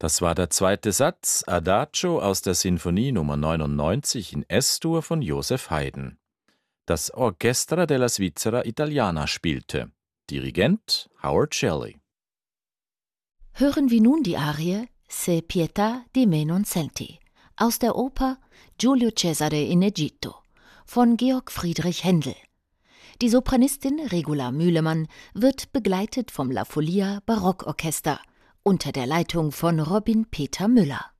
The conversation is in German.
Das war der zweite Satz, Adagio aus der Sinfonie Nummer 99 in S-Dur von Joseph Haydn. Das Orchestra della Svizzera Italiana spielte. Dirigent Howard Shelley. Hören wir nun die Arie Se pietà di me non senti aus der Oper Giulio Cesare in Egitto von Georg Friedrich Händel. Die Sopranistin Regula Mühlemann wird begleitet vom La Folia Barockorchester unter der Leitung von Robin Peter Müller.